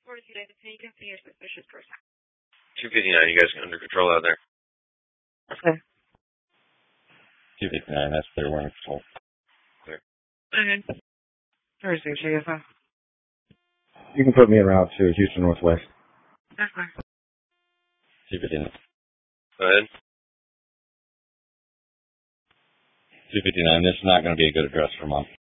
You can see a suspicious person. 259, you guys under control out there? Okay. 259, that's clear, we're in control. Clear. Okay. Thursday, JFF. You can put me en route to Houston Northwest. Okay. 259. Go ahead. 259, this is not going to be a good address for Mom.